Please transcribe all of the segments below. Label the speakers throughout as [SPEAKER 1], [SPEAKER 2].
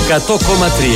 [SPEAKER 1] 100,3.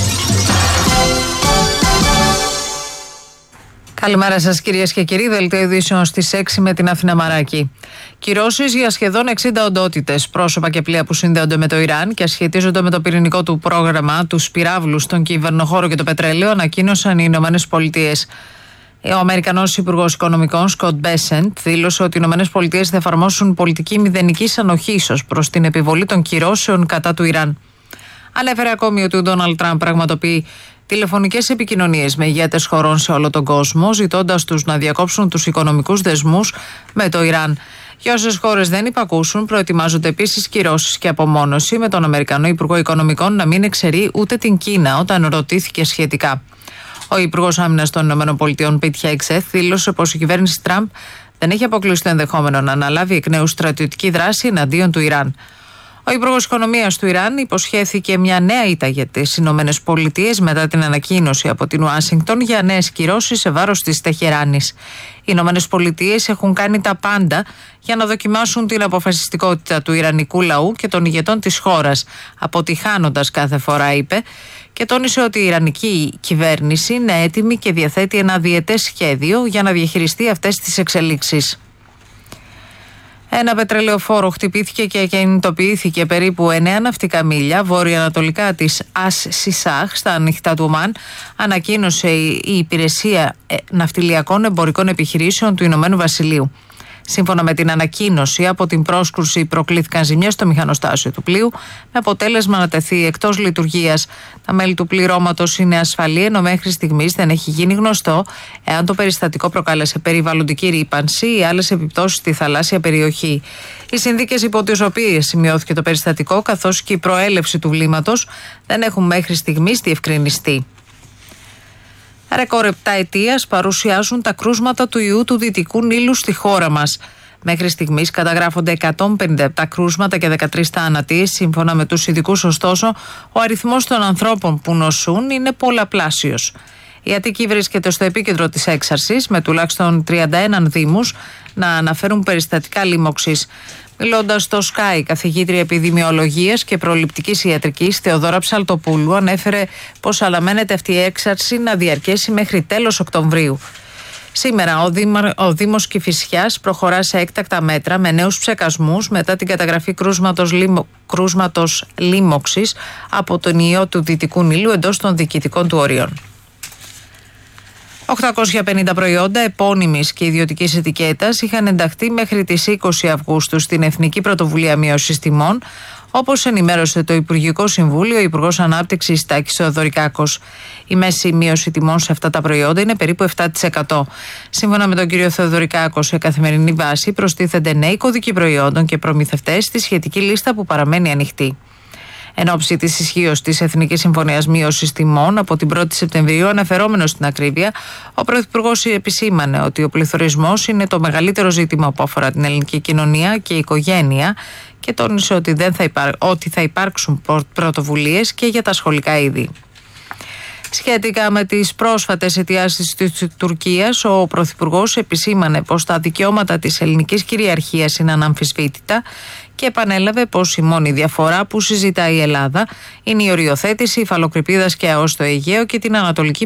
[SPEAKER 2] Καλημέρα σας κυρίες και κύριοι, δελτίο ειδήσεων στις 6 με την Αθήνα Μαράκη. Κυρώσεις για σχεδόν 60 οντότητες, πρόσωπα και πλοία που συνδέονται με το Ιράν και σχετίζονται με το πυρηνικό του πρόγραμμα, τους πυράβλους, τον κυβερνοχώρο και το πετρέλαιο, ανακοίνωσαν οι Ηνωμένες Πολιτείες. Ο Αμερικανός Υπουργός Οικονομικών, Σκοτ Μπέσεντ, δήλωσε ότι οι Ηνωμένες Πολιτείες θα εφαρμόσουν πολιτική μηδενικής ανοχής ως προς την επιβολή των κυρώσεων κατά του Ιράν. Ανέφερε ακόμη ότι ο Ντόναλντ Τραμπ πραγματοποιεί τηλεφωνικές επικοινωνίες με ηγέτες χωρών σε όλο τον κόσμο, ζητώντας τους να διακόψουν τους οικονομικούς δεσμούς με το Ιράν. Για όσες χώρες δεν υπακούσουν, προετοιμάζονται επίσης κυρώσεις και απομόνωση, με τον Αμερικανό Υπουργό Οικονομικών να μην εξαιρεί ούτε την Κίνα όταν ρωτήθηκε σχετικά. Ο Υπουργός Άμυνας των ΗΠΑ, Πιτ Χέγκσεθ, δήλωσε πως η κυβέρνηση Τραμπ δεν έχει αποκλείσει το ενδεχόμενο να αναλάβει εκ νέου στρατιωτική δράση εναντίον του Ιράν. Ο Υπουργός Οικονομίας του Ιράν υποσχέθηκε μια νέα ήττα για τις Ηνωμένες Πολιτείες μετά την ανακοίνωση από την Ουάσιγκτον για νέες κυρώσεις σε βάρος της Τεχεράνης. Οι Ηνωμένες Πολιτείες έχουν κάνει τα πάντα για να δοκιμάσουν την αποφασιστικότητα του Ιρανικού λαού και των ηγετών της χώρας, αποτυχάνοντας κάθε φορά, είπε, και τόνισε ότι η Ιρανική κυβέρνηση είναι έτοιμη και διαθέτει ένα διετές σχέδιο για να διαχειριστεί αυτές τις εξελίξεις. Ένα πετρελαιοφόρο χτυπήθηκε και κινητοποιήθηκε περίπου 9 ναυτικά μίλια βορειοανατολικά της As-Sisah στα ανοιχτά του Ομάν, ανακοίνωσε η Υπηρεσία Ναυτιλιακών Εμπορικών Επιχειρήσεων του Ηνωμένου Βασιλείου. Σύμφωνα με την ανακοίνωση, από την πρόσκρουση προκλήθηκαν ζημιές στο μηχανοστάσιο του πλοίου, με αποτέλεσμα να τεθεί εκτός λειτουργίας. Τα μέλη του πληρώματος είναι ασφαλή, ενώ μέχρι στιγμής δεν έχει γίνει γνωστό εάν το περιστατικό προκάλεσε περιβαλλοντική ρύπανση ή άλλες επιπτώσεις στη θαλάσσια περιοχή. Οι συνθήκες υπό τις οποίες σημειώθηκε το περιστατικό, καθώς και η προέλευση του βλήματος, δεν έχουν μέχρι στιγμής διευκρινιστεί. Ρεκόρ 7 ετίας παρουσιάζουν τα κρούσματα του ιού του Δυτικού Νείλου στη χώρα μας. Μέχρι στιγμής καταγράφονται 157 κρούσματα και 13 θάνατοι. Σύμφωνα με τους ειδικούς, ωστόσο, ο αριθμός των ανθρώπων που νοσούν είναι πολλαπλάσιος. Η Αττική βρίσκεται στο επίκεντρο της έξαρσης, με τουλάχιστον 31 δήμους να αναφέρουν περιστατικά λίμωξης. Μιλώντας στο Sky, καθηγήτρια επιδημιολογίας και προληπτικής ιατρικής Θεοδώρα Ψαλτοπούλου ανέφερε πως αναμένεται αυτή η έξαρση να διαρκέσει μέχρι τέλος Οκτωβρίου. Σήμερα ο Δήμος Κηφισιάς προχωρά σε έκτακτα μέτρα με νέους ψεκασμούς μετά την καταγραφή κρούσματος λίμωξης από τον ιό του Δυτικού Νείλου εντός των διοικητικών του ορίων. 850 προϊόντα επώνυμης και ιδιωτικής ετικέτας είχαν ενταχθεί μέχρι τις 20 Αυγούστου στην Εθνική Πρωτοβουλία Μείωσης Τιμών, όπως ενημέρωσε το Υπουργικό Συμβούλιο ο Υπουργός Ανάπτυξης Τάκης Θεοδωρικάκος. Η μέση μείωση τιμών σε αυτά τα προϊόντα είναι περίπου 7%. Σύμφωνα με τον κύριο Θεοδωρικάκο, σε καθημερινή βάση προστίθενται νέοι κωδικοί προϊόντων και προμηθευτές στη σχετική λίστα που παραμένει ανοιχτή. Εν ώψη της ισχύως της Εθνικής Συμφωνίας Μείωσης Τιμών από την 1η Σεπτεμβρίου, αναφερόμενος στην ακρίβεια, ο Πρωθυπουργός επισήμανε ότι ο πληθωρισμός είναι το μεγαλύτερο ζήτημα που αφορά την ελληνική κοινωνία και η οικογένεια και τόνισε ότι θα υπάρξουν πρωτοβουλίες και για τα σχολικά είδη. Σχετικά με τις πρόσφατες αιτιάσεις της Τουρκίας, ο Πρωθυπουργός επισήμανε πως τα δικαιώματα της ελληνικής κυριαρχίας είναι αναμφισβήτητα και επανέλαβε πως η μόνη διαφορά που συζητάει η Ελλάδα είναι η οριοθέτηση υφαλοκρηπίδας και ΑΟΣ στο Αιγαίο και την Ανατολική